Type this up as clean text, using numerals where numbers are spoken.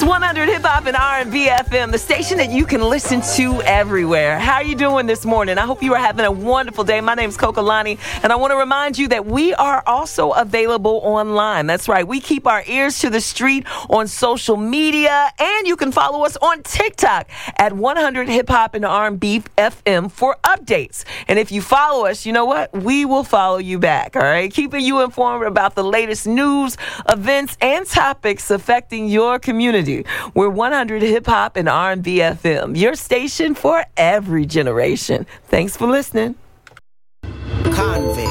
100 Hip Hop and R&B FM, the station that you can listen to everywhere. How are you doing this morning? I hope you are having a wonderful day. My name is Kokalani, and I want to remind you that we are also available online. That's right. We keep our ears to the street on social media, and you can follow us on TikTok at 100 Hip Hop and R&B FM for updates. And if you follow us, you know what? We will follow you back, all right? Keeping you informed about the latest news, events, and topics affecting your community. We're 100 Hip Hop and R&B FM, your station for every generation. Thanks for listening. Convict.